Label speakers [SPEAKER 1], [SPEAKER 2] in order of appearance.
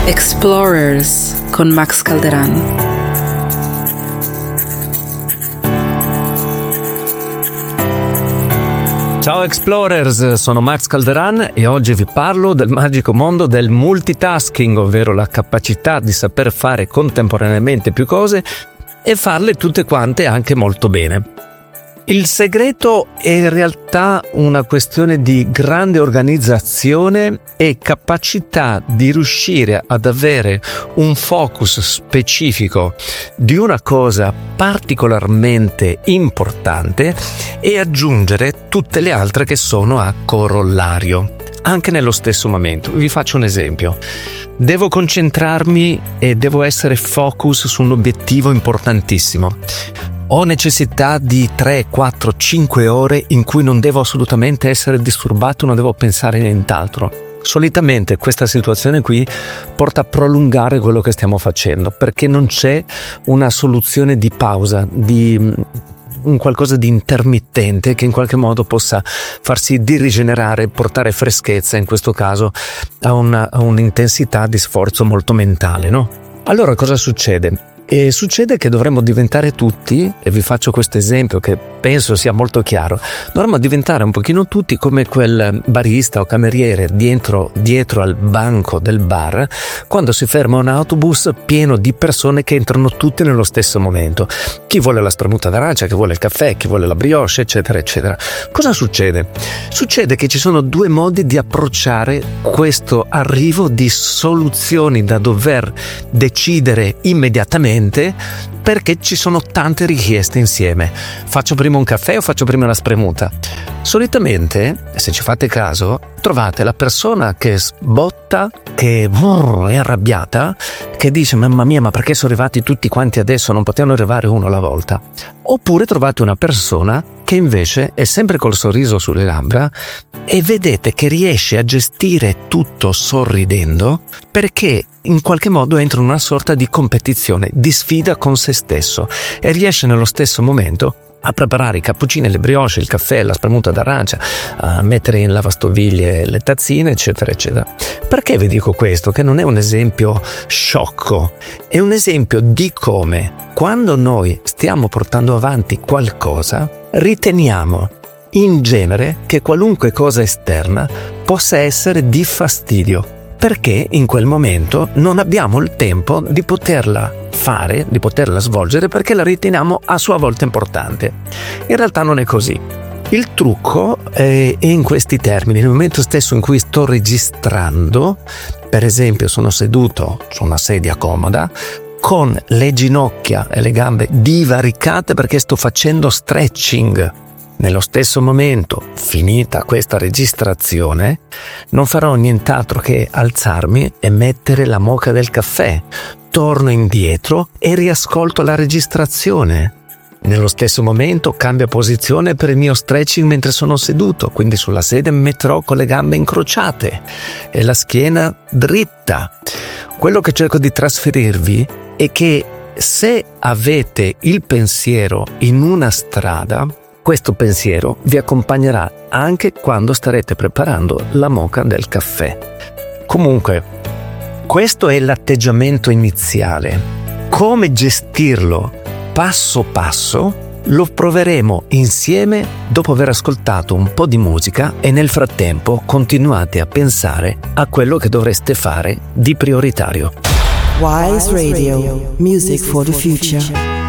[SPEAKER 1] Explorers con Max Calderan.
[SPEAKER 2] Ciao Explorers, sono Max Calderan e oggi vi parlo del magico mondo del multitasking, ovvero la capacità di saper fare contemporaneamente più cose e farle tutte quante anche molto bene. Il segreto è in realtà una questione di grande organizzazione e capacità di riuscire ad avere un focus specifico di una cosa particolarmente importante e aggiungere tutte le altre che sono a corollario, anche nello stesso momento. Vi faccio un esempio. Devo concentrarmi e devo essere focus su un obiettivo importantissimo. Ho necessità di 3, 4, 5 ore in cui non devo assolutamente essere disturbato, non devo pensare a nient'altro. Solitamente questa situazione qui porta a prolungare quello che stiamo facendo, perché non c'è una soluzione di pausa, di un qualcosa di intermittente che in qualche modo possa farsi di rigenerare, portare freschezza, in questo caso a un'intensità di sforzo molto mentale, no? Allora cosa succede? E succede che dovremmo diventare tutti, e vi faccio questo esempio che penso sia molto chiaro, dovremmo diventare un pochino tutti come quel barista o cameriere dietro al banco del bar quando si ferma un autobus pieno di persone che entrano tutte nello stesso momento. Chi vuole la spremuta d'arancia, chi vuole il caffè, chi vuole la brioche, eccetera, eccetera. Cosa succede? Succede che ci sono due modi di approcciare questo arrivo di soluzioni da dover decidere immediatamente, perché ci sono tante richieste insieme. Faccio prima un caffè o faccio prima la spremuta? Solitamente, se ci fate caso, trovate la persona che sbotta, che è arrabbiata, che dice mamma mia, ma perché sono arrivati tutti quanti adesso, non potevano arrivare uno alla volta? Oppure trovate una persona che invece è sempre col sorriso sulle labbra e vedete che riesce a gestire tutto sorridendo, perché in qualche modo entra in una sorta di competizione, di sfida con se stesso, e riesce nello stesso momento a preparare i cappuccini, le brioche, il caffè, la spremuta d'arancia, a mettere in lavastoviglie le tazzine, eccetera, eccetera. Perché vi dico questo? Che non è un esempio sciocco, è un esempio di come, quando noi stiamo portando avanti qualcosa, riteniamo in genere che qualunque cosa esterna possa essere di fastidio, perché in quel momento non abbiamo il tempo di poterla fare, di poterla svolgere, perché la riteniamo a sua volta importante. In realtà non è così. Il trucco è in questi termini. Nel momento stesso in cui sto registrando, per esempio sono seduto su una sedia comoda, con le ginocchia e le gambe divaricate perché sto facendo stretching. Nello stesso momento, finita questa registrazione, non farò nient'altro che alzarmi e mettere la moka del caffè. Torno indietro e riascolto la registrazione. Nello stesso momento cambio posizione per il mio stretching mentre sono seduto, quindi sulla sedia mi metterò con le gambe incrociate e la schiena dritta. Quello che cerco di trasferirvi è che se avete il pensiero in una strada, questo pensiero vi accompagnerà anche quando starete preparando la moka del caffè. Comunque, questo è l'atteggiamento iniziale. Come gestirlo passo passo lo proveremo insieme dopo aver ascoltato un po' di musica e nel frattempo continuate a pensare a quello che dovreste fare di prioritario.
[SPEAKER 3] Wise Radio, music for the future.